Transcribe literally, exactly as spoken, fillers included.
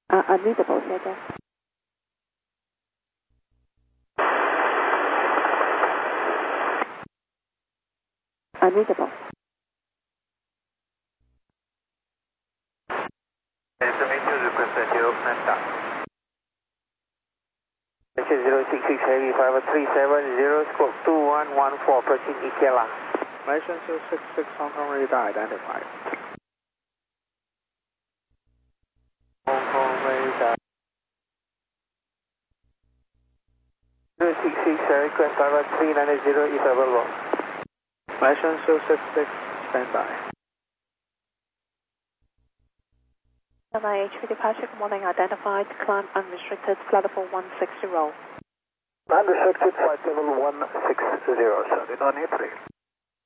啊 ，unreadable 现在。unreadable。 zero six six heavy five three seven zero scope two one one four approaching Ikela. License zero six six Hong Kong radar identified. Hong Kong radar. zero six six request five three nine zero if available. License zero six six standby. M I H for departure, good morning, identified, climb unrestricted, flight level one six zero. Unrestricted flight level one six zero, so do not need three.